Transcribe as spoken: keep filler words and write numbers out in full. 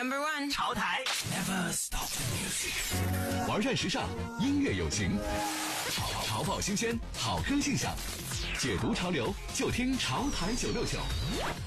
Number one， 潮台 Never stop the music。 玩转时尚，音乐有情，潮潮爆新鲜，好歌信享，解读潮流就听潮台九六九。